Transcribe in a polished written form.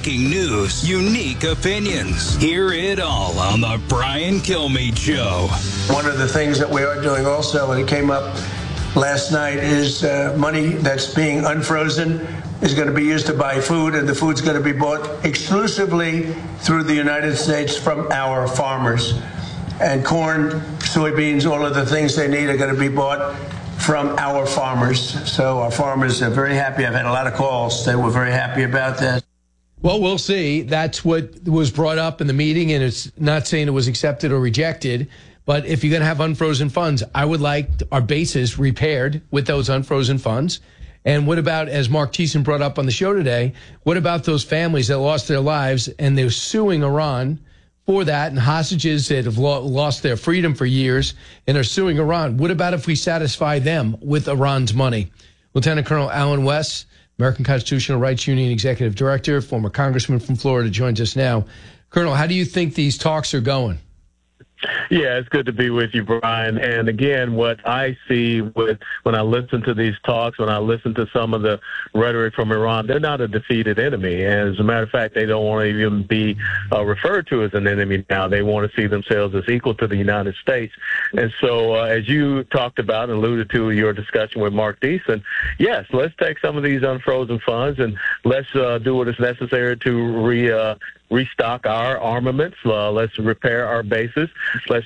breaking news, unique opinions. Hear it all on the Brian Kilmeade Show. One of the things that we are doing also, and it came up last night, is money that's being unfrozen is going to be used to buy food, and the food's going to be bought exclusively through the United States from our farmers. And corn, soybeans, all of the things they need are going to be bought from our farmers. So our farmers are very happy. I've had a lot of calls. They were very happy about that. Well, we'll see. That's what was brought up in the meeting, and it's not saying it was accepted or rejected. But if you're going to have unfrozen funds, I would like our bases repaired with those unfrozen funds. And what about, as Mark Thiessen brought up on the show today, what about those families that lost their lives and they're suing Iran for that, and hostages that have lost their freedom for years and are suing Iran? What about if we satisfy them with Iran's money? Lieutenant Colonel Allen West, American Constitutional Rights Union Executive Director, former Congressman from Florida, joins us now. Colonel, how do you think these talks are going? Yeah, it's good to be with you, Brian. And again, what I see when I listen to these talks, when I listen to some of the rhetoric from Iran, they're not a defeated enemy. And as a matter of fact, they don't want to even be referred to as an enemy now. They want to see themselves as equal to the United States. And so, as you talked about and alluded to in your discussion with Mark Thiessen, yes, let's take some of these unfrozen funds and let's do what is necessary to restock our armaments. Let's repair our bases. Let's